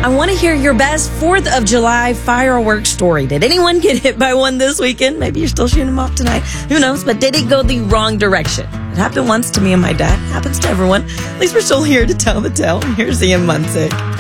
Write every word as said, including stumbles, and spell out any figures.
I want to hear your best fourth of July fireworks story. Did anyone get hit by one this weekend? Maybe you're still shooting them off tonight. Who knows? But did it go the wrong direction? It happened once to me and my dad. It happens to everyone. At least we're still here to tell the tale. Here's Ian Munsick.